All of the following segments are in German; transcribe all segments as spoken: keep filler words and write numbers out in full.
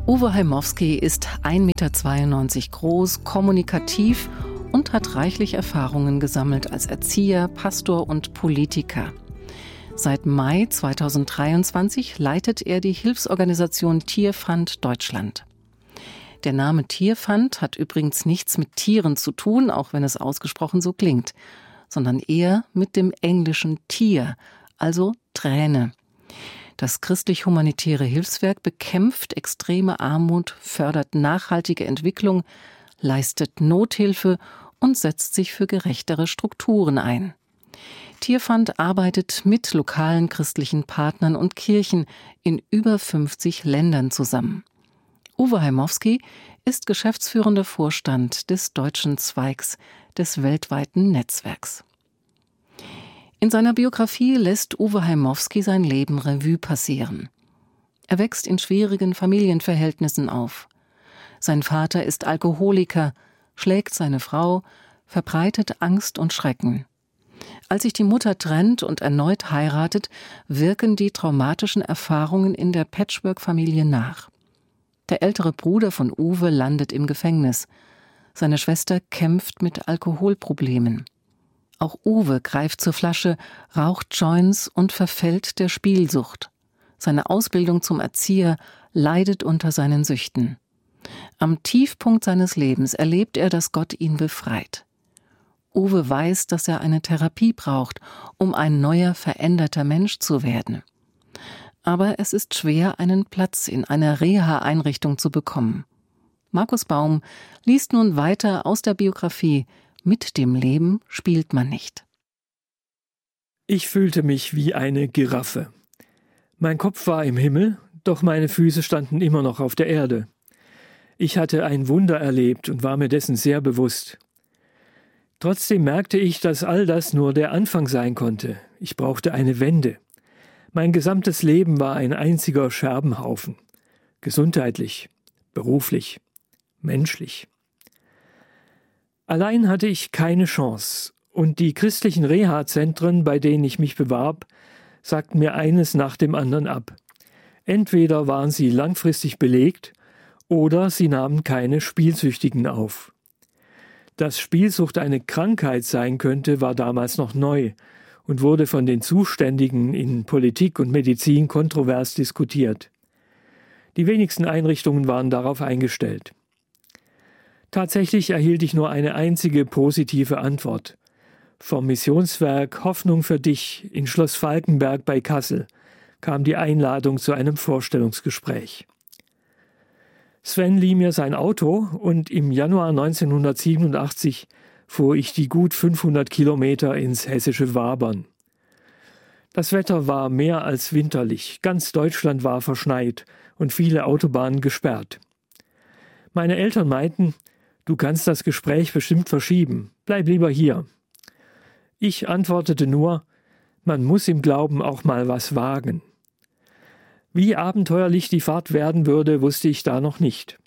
Uwe Heimowski ist ein Meter zweiundneunzig groß, kommunikativ und hat reichlich Erfahrungen gesammelt als Erzieher, Pastor und Politiker. Seit Mai zweitausenddreiundzwanzig leitet er die Hilfsorganisation Tierfund Deutschland. Der Name Tierfund hat übrigens nichts mit Tieren zu tun, auch wenn es ausgesprochen so klingt, sondern eher mit dem englischen Tier, also Träne. Das christlich-humanitäre Hilfswerk bekämpft extreme Armut, fördert nachhaltige Entwicklung, leistet Nothilfe und setzt sich für gerechtere Strukturen ein. Tierfund arbeitet mit lokalen christlichen Partnern und Kirchen in über fünfzig Ländern zusammen. Uwe Heimowski ist geschäftsführender Vorstand des deutschen Zweigs des weltweiten Netzwerks. In seiner Biografie lässt Uwe Heimowski sein Leben Revue passieren. Er wächst in schwierigen Familienverhältnissen auf. Sein Vater ist Alkoholiker, schlägt seine Frau, verbreitet Angst und Schrecken. Als sich die Mutter trennt und erneut heiratet, wirken die traumatischen Erfahrungen in der Patchwork-Familie nach. Der ältere Bruder von Uwe landet im Gefängnis. Seine Schwester kämpft mit Alkoholproblemen. Auch Uwe greift zur Flasche, raucht Joints und verfällt der Spielsucht. Seine Ausbildung zum Erzieher leidet unter seinen Süchten. Am Tiefpunkt seines Lebens erlebt er, dass Gott ihn befreit. Uwe weiß, dass er eine Therapie braucht, um ein neuer, veränderter Mensch zu werden. Aber es ist schwer, einen Platz in einer Reha-Einrichtung zu bekommen. Markus Baum liest nun weiter aus der Biografie »Mit dem Leben spielt man nicht«. Ich fühlte mich wie eine Giraffe. Mein Kopf war im Himmel, doch meine Füße standen immer noch auf der Erde. Ich hatte ein Wunder erlebt und war mir dessen sehr bewusst. Trotzdem merkte ich, dass all das nur der Anfang sein konnte. Ich brauchte eine Wende. Mein gesamtes Leben war ein einziger Scherbenhaufen. Gesundheitlich, beruflich, menschlich. Allein hatte ich keine Chance. Und die christlichen Reha-Zentren, bei denen ich mich bewarb, sagten mir eines nach dem anderen ab. Entweder waren sie langfristig belegt oder sie nahmen keine Spielsüchtigen auf. Dass Spielsucht eine Krankheit sein könnte, war damals noch neu und wurde von den Zuständigen in Politik und Medizin kontrovers diskutiert. Die wenigsten Einrichtungen waren darauf eingestellt. Tatsächlich erhielt ich nur eine einzige positive Antwort. Vom Missionswerk Hoffnung für dich in Schloss Falkenberg bei Kassel kam die Einladung zu einem Vorstellungsgespräch. Sven lieh mir sein Auto und im Januar neunzehnhundertsiebenundachtzig fuhr ich die gut fünfhundert Kilometer ins hessische Wabern. Das Wetter war mehr als winterlich, ganz Deutschland war verschneit und viele Autobahnen gesperrt. Meine Eltern meinten, du kannst das Gespräch bestimmt verschieben, bleib lieber hier. Ich antwortete nur, man muss im Glauben auch mal was wagen. Wie abenteuerlich die Fahrt werden würde, wusste ich da noch nicht.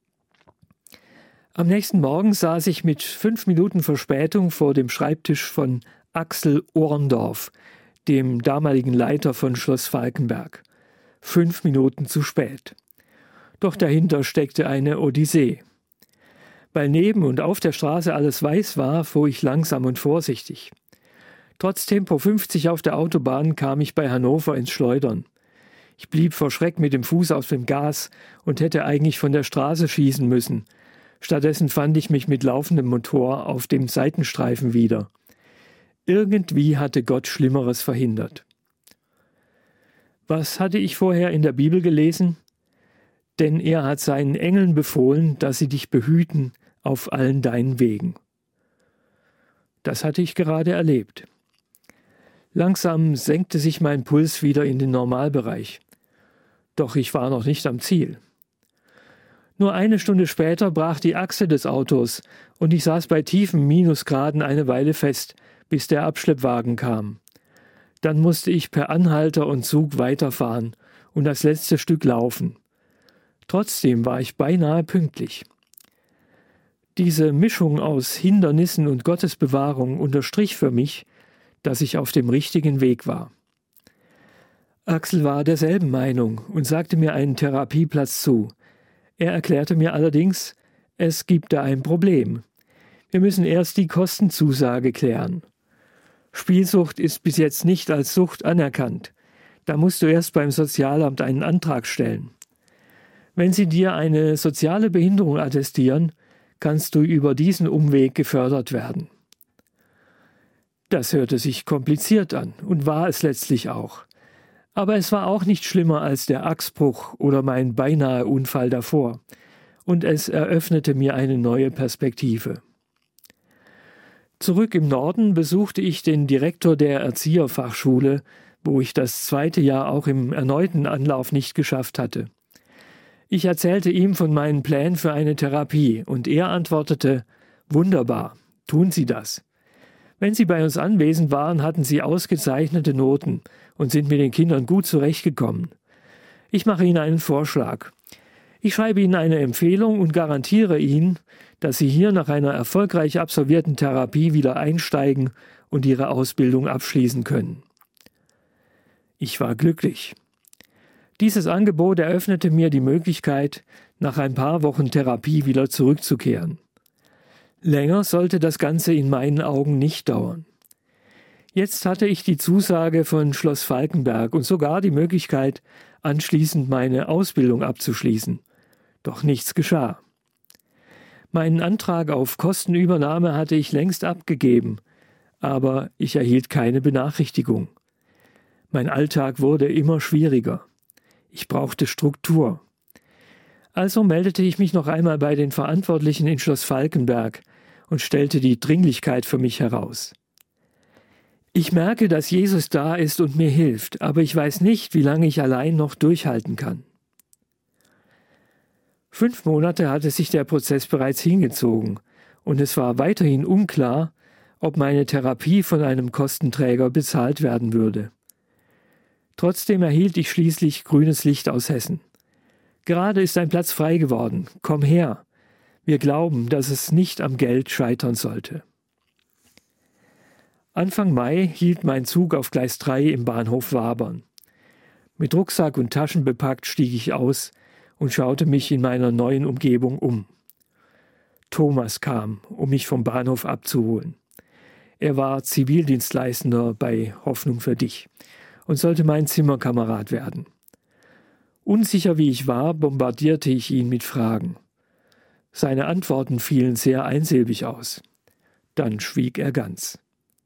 Am nächsten Morgen saß ich mit fünf Minuten Verspätung vor dem Schreibtisch von Axel Ohrendorf, dem damaligen Leiter von Schloss Falkenberg. Fünf Minuten zu spät. Doch dahinter steckte eine Odyssee. Weil neben und auf der Straße alles weiß war, fuhr ich langsam und vorsichtig. Trotz Tempo fünfzig auf der Autobahn kam ich bei Hannover ins Schleudern. Ich blieb vor Schreck mit dem Fuß auf dem Gas und hätte eigentlich von der Straße schießen müssen. Stattdessen fand ich mich mit laufendem Motor auf dem Seitenstreifen wieder. Irgendwie hatte Gott Schlimmeres verhindert. Was hatte ich vorher in der Bibel gelesen? Denn er hat seinen Engeln befohlen, dass sie dich behüten auf allen deinen Wegen. Das hatte ich gerade erlebt. Langsam senkte sich mein Puls wieder in den Normalbereich. Doch ich war noch nicht am Ziel. Nur eine Stunde später brach die Achse des Autos und ich saß bei tiefen Minusgraden eine Weile fest, bis der Abschleppwagen kam. Dann musste ich per Anhalter und Zug weiterfahren und das letzte Stück laufen. Trotzdem war ich beinahe pünktlich. Diese Mischung aus Hindernissen und Gottesbewahrung unterstrich für mich, dass ich auf dem richtigen Weg war. Axel war derselben Meinung und sagte mir einen Therapieplatz zu. Er erklärte mir allerdings, es gibt da ein Problem. Wir müssen erst die Kostenzusage klären. Spielsucht ist bis jetzt nicht als Sucht anerkannt. Da musst du erst beim Sozialamt einen Antrag stellen. Wenn sie dir eine soziale Behinderung attestieren, kannst du über diesen Umweg gefördert werden. Das hörte sich kompliziert an und war es letztlich auch. Aber es war auch nicht schlimmer als der Achsbruch oder mein beinahe Unfall davor. Und es eröffnete mir eine neue Perspektive. Zurück im Norden besuchte ich den Direktor der Erzieherfachschule, wo ich das zweite Jahr auch im erneuten Anlauf nicht geschafft hatte. Ich erzählte ihm von meinen Plänen für eine Therapie und er antwortete, »Wunderbar, tun Sie das. Wenn Sie bei uns anwesend waren, hatten Sie ausgezeichnete Noten und sind mit den Kindern gut zurechtgekommen. Ich mache Ihnen einen Vorschlag. Ich schreibe Ihnen eine Empfehlung und garantiere Ihnen, dass Sie hier nach einer erfolgreich absolvierten Therapie wieder einsteigen und Ihre Ausbildung abschließen können.« Ich war glücklich. Dieses Angebot eröffnete mir die Möglichkeit, nach ein paar Wochen Therapie wieder zurückzukehren. Länger sollte das Ganze in meinen Augen nicht dauern. Jetzt hatte ich die Zusage von Schloss Falkenberg und sogar die Möglichkeit, anschließend meine Ausbildung abzuschließen. Doch nichts geschah. Meinen Antrag auf Kostenübernahme hatte ich längst abgegeben, aber ich erhielt keine Benachrichtigung. Mein Alltag wurde immer schwieriger. Ich brauchte Struktur. Also meldete ich mich noch einmal bei den Verantwortlichen in Schloss Falkenberg und stellte die Dringlichkeit für mich heraus. Ich merke, dass Jesus da ist und mir hilft, aber ich weiß nicht, wie lange ich allein noch durchhalten kann. Fünf Monate hatte sich der Prozess bereits hingezogen und es war weiterhin unklar, ob meine Therapie von einem Kostenträger bezahlt werden würde. Trotzdem erhielt ich schließlich grünes Licht aus Hessen. Gerade ist ein Platz frei geworden. Komm her. Wir glauben, dass es nicht am Geld scheitern sollte. Anfang Mai hielt mein Zug auf Gleis drei im Bahnhof Wabern. Mit Rucksack und Taschen bepackt stieg ich aus und schaute mich in meiner neuen Umgebung um. Thomas kam, um mich vom Bahnhof abzuholen. Er war Zivildienstleistender bei Hoffnung für dich und sollte mein Zimmerkamerad werden. Unsicher wie ich war, bombardierte ich ihn mit Fragen. Seine Antworten fielen sehr einsilbig aus. Dann schwieg er ganz.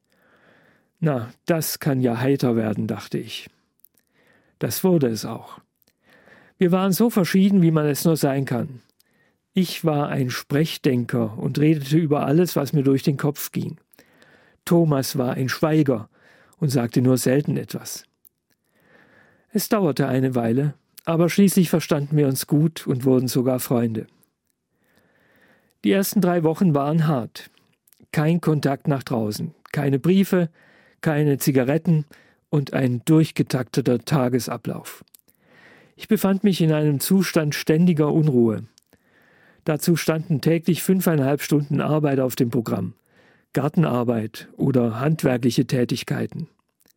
Na, das kann ja heiter werden, dachte ich. Das wurde es auch. Wir waren so verschieden, wie man es nur sein kann. Ich war ein Sprechdenker und redete über alles, was mir durch den Kopf ging. Thomas war ein Schweiger und sagte nur selten etwas. Es dauerte eine Weile, aber schließlich verstanden wir uns gut und wurden sogar Freunde. Die ersten drei Wochen waren hart. Kein Kontakt nach draußen, keine Briefe, keine Zigaretten und ein durchgetakteter Tagesablauf. Ich befand mich in einem Zustand ständiger Unruhe. Dazu standen täglich fünfeinhalb Stunden Arbeit auf dem Programm, Gartenarbeit oder handwerkliche Tätigkeiten.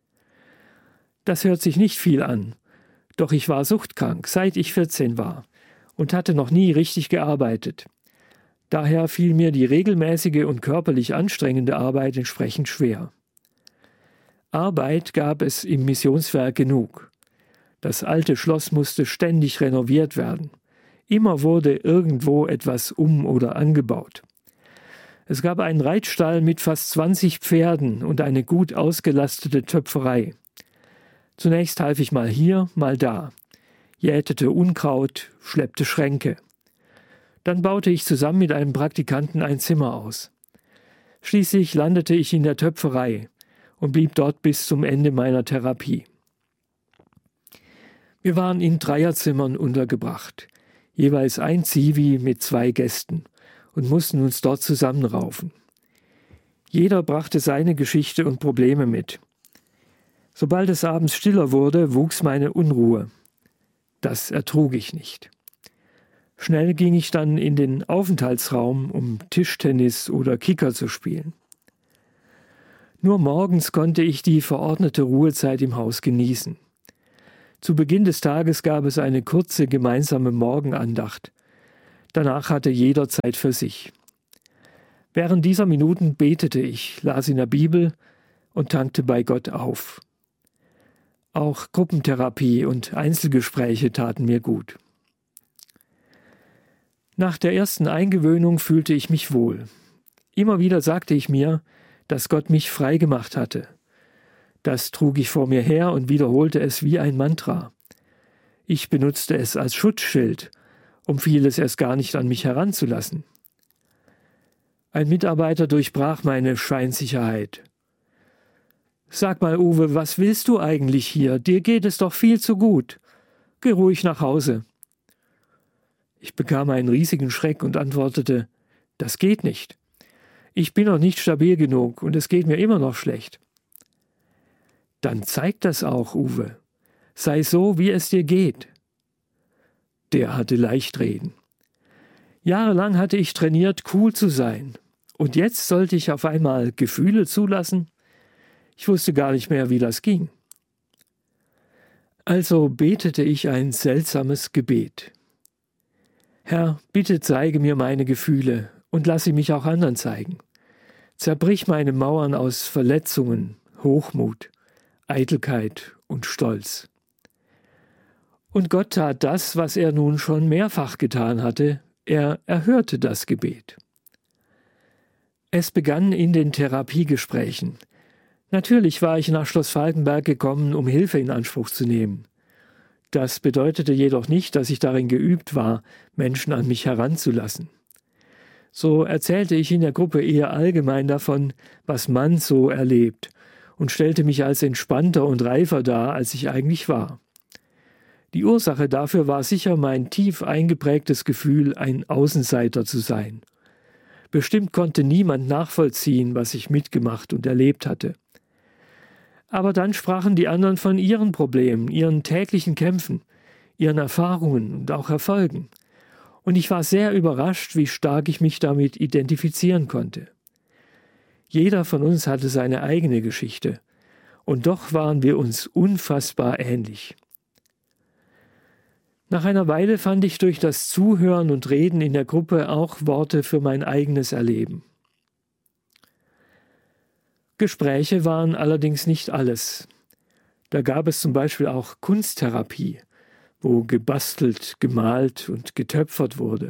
Das hört sich nicht viel an, doch ich war suchtkrank, seit ich vierzehn war und hatte noch nie richtig gearbeitet. Daher fiel mir die regelmäßige und körperlich anstrengende Arbeit entsprechend schwer. Arbeit gab es im Missionswerk genug. Das alte Schloss musste ständig renoviert werden. Immer wurde irgendwo etwas um- oder angebaut. Es gab einen Reitstall mit fast zwanzig Pferden und eine gut ausgelastete Töpferei. Zunächst half ich mal hier, mal da, jätete Unkraut, schleppte Schränke. Dann baute ich zusammen mit einem Praktikanten ein Zimmer aus. Schließlich landete ich in der Töpferei und blieb dort bis zum Ende meiner Therapie. Wir waren in Dreierzimmern untergebracht, jeweils ein Zivi mit zwei Gästen und mussten uns dort zusammenraufen. Jeder brachte seine Geschichte und Probleme mit. Sobald es abends stiller wurde, wuchs meine Unruhe. Das ertrug ich nicht. Schnell ging ich dann in den Aufenthaltsraum, um Tischtennis oder Kicker zu spielen. Nur morgens konnte ich die verordnete Ruhezeit im Haus genießen. Zu Beginn des Tages gab es eine kurze gemeinsame Morgenandacht. Danach hatte jeder Zeit für sich. Während dieser Minuten betete ich, las in der Bibel und tankte bei Gott auf. Auch Gruppentherapie und Einzelgespräche taten mir gut. Nach der ersten Eingewöhnung fühlte ich mich wohl. Immer wieder sagte ich mir, dass Gott mich frei gemacht hatte. Das trug ich vor mir her und wiederholte es wie ein Mantra. Ich benutzte es als Schutzschild, um vieles erst gar nicht an mich heranzulassen. Ein Mitarbeiter durchbrach meine Scheinsicherheit. »Sag mal, Uwe, was willst du eigentlich hier? Dir geht es doch viel zu gut. Geh ruhig nach Hause.« Ich bekam einen riesigen Schreck und antwortete, »Das geht nicht. Ich bin noch nicht stabil genug und es geht mir immer noch schlecht.« »Dann zeig das auch, Uwe. Sei so, wie es dir geht.« Der hatte Leichtreden. Jahrelang hatte ich trainiert, cool zu sein. Und jetzt sollte ich auf einmal Gefühle zulassen? Ich wusste gar nicht mehr, wie das ging. Also betete ich ein seltsames Gebet. Herr, bitte zeige mir meine Gefühle und lass sie mich auch anderen zeigen. Zerbrich meine Mauern aus Verletzungen, Hochmut, Eitelkeit und Stolz. Und Gott tat das, was er nun schon mehrfach getan hatte. Er erhörte das Gebet. Es begann in den Therapiegesprächen. Natürlich war ich nach Schloss Falkenberg gekommen, um Hilfe in Anspruch zu nehmen. Das bedeutete jedoch nicht, dass ich darin geübt war, Menschen an mich heranzulassen. So erzählte ich in der Gruppe eher allgemein davon, was man so erlebt, und stellte mich als entspannter und reifer dar, als ich eigentlich war. Die Ursache dafür war sicher mein tief eingeprägtes Gefühl, ein Außenseiter zu sein. Bestimmt konnte niemand nachvollziehen, was ich mitgemacht und erlebt hatte. Aber dann sprachen die anderen von ihren Problemen, ihren täglichen Kämpfen, ihren Erfahrungen und auch Erfolgen. Und ich war sehr überrascht, wie stark ich mich damit identifizieren konnte. Jeder von uns hatte seine eigene Geschichte, und doch waren wir uns unfassbar ähnlich. Nach einer Weile fand ich durch das Zuhören und Reden in der Gruppe auch Worte für mein eigenes Erleben. Gespräche waren allerdings nicht alles. Da gab es zum Beispiel auch Kunsttherapie, wo gebastelt, gemalt und getöpfert wurde.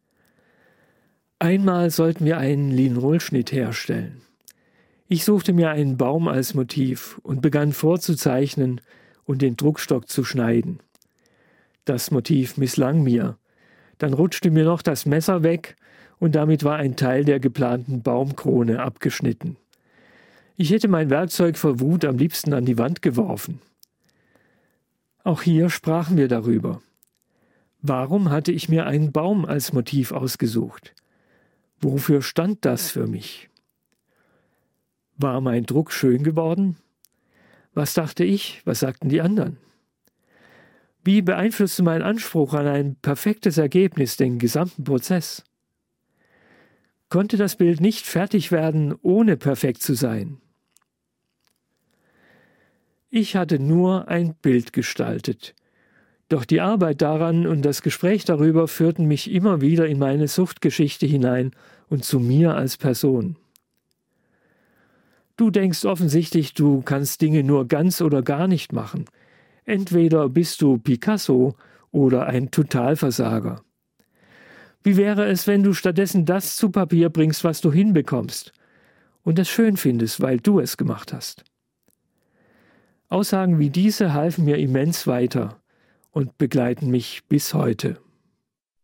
Einmal sollten wir einen Linolschnitt herstellen. Ich suchte mir einen Baum als Motiv und begann vorzuzeichnen und den Druckstock zu schneiden. Das Motiv misslang mir. Dann rutschte mir noch das Messer weg und damit war ein Teil der geplanten Baumkrone abgeschnitten. Ich hätte mein Werkzeug vor Wut am liebsten an die Wand geworfen. Auch hier sprachen wir darüber. Warum hatte ich mir einen Baum als Motiv ausgesucht? Wofür stand das für mich? War mein Druck schön geworden? Was dachte ich? Was sagten die anderen? Wie beeinflusste mein Anspruch an ein perfektes Ergebnis den gesamten Prozess? Konnte das Bild nicht fertig werden, ohne perfekt zu sein? Ich hatte nur ein Bild gestaltet. Doch die Arbeit daran und das Gespräch darüber führten mich immer wieder in meine Suchtgeschichte hinein und zu mir als Person. Du denkst offensichtlich, du kannst Dinge nur ganz oder gar nicht machen. Entweder bist du Picasso oder ein Totalversager. Wie wäre es, wenn du stattdessen das zu Papier bringst, was du hinbekommst und es schön findest, weil du es gemacht hast? Aussagen wie diese halfen mir immens weiter und begleiten mich bis heute.